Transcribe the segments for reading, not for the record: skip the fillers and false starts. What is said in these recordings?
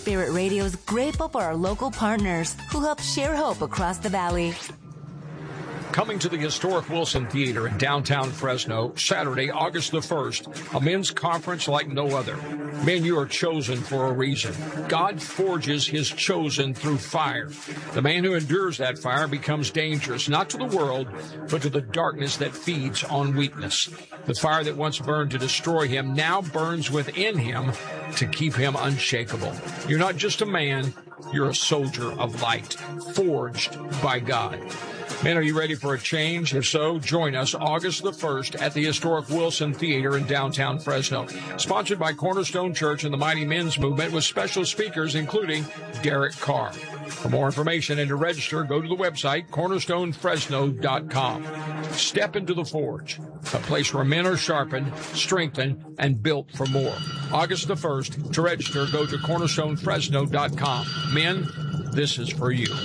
Spirit Radio is grateful for our local partners who help share hope across the valley. Coming to the historic Wilson Theater in downtown Fresno, Saturday, August the 1st, a men's conference like no other. Men, you are chosen for a reason. God forges his chosen through fire. The man who endures that fire becomes dangerous, not to the world, but to the darkness that feeds on weakness. The fire that once burned to destroy him now burns within him to keep him unshakable. You're not just a man, you're a soldier of light, forged by God. Men, are you ready for a change? If so, join us August the 1st at the historic Wilson Theater in downtown Fresno. Sponsored by Cornerstone Church and the Mighty Men's Movement with special speakers including Derek Carr. For more information and to register, go to the website cornerstonefresno.com. Step into the forge, a place where men are sharpened, strengthened, and built for more. August the 1st. To register, go to cornerstonefresno.com. Men, this is for you.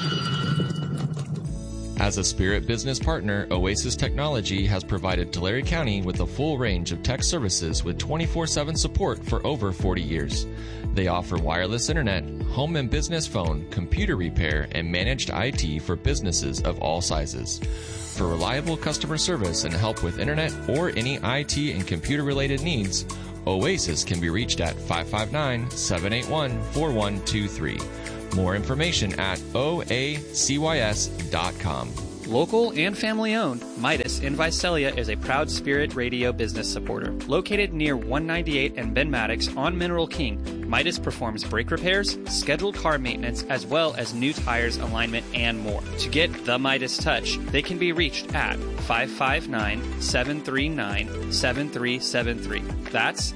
As a Spirit business partner, Oasis Technology has provided Tulare County with a full range of tech services with 24/7 support for over 40 years. They offer wireless internet, home and business phone, computer repair, and managed IT for businesses of all sizes. For reliable customer service and help with internet or any IT and computer-related needs, Oasis can be reached at 559-781-4123. More information at oacys.com. Local and family-owned, Midas in Visalia is a proud Spirit Radio business supporter. Located near 198 and Ben Maddox on Mineral King, Midas performs brake repairs, scheduled car maintenance, as well as new tires, alignment, and more. To get the Midas touch, they can be reached at 559-739-7373. That's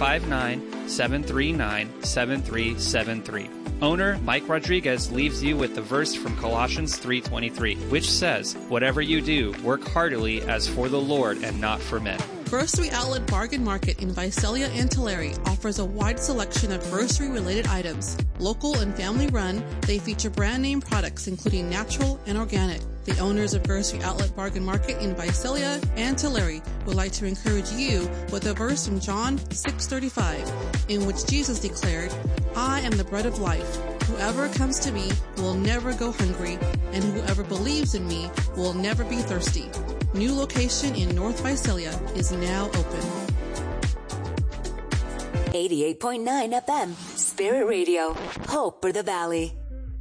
559-739-7373. Owner Mike Rodriguez leaves you with the verse from Colossians 3:23, which says, "Whatever you do, work heartily as for the Lord and not for men." Grocery Outlet Bargain Market in Visalia and Tulare offers a wide selection of grocery-related items. Local and family-run, they feature brand-name products including natural and organic. The owners of Grocery Outlet Bargain Market in Visalia and Tulare would like to encourage you with a verse from John 6:35, in which Jesus declared, "I am the bread of life. Whoever comes to me will never go hungry, and whoever believes in me will never be thirsty." New location in North Visalia is now open. 88.9 FM, Spirit Radio, Hope for the Valley.